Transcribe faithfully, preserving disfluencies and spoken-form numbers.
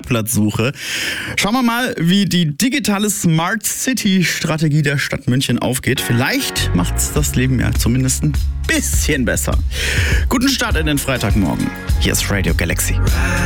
Parkplatzsuche. Schauen wir mal, wie die digitale Smart City-Strategie der Stadt München aufgeht. Vielleicht macht es das Leben ja zumindest ein bisschen besser. Guten Start in den Freitagmorgen. Hier ist Radio Galaxy.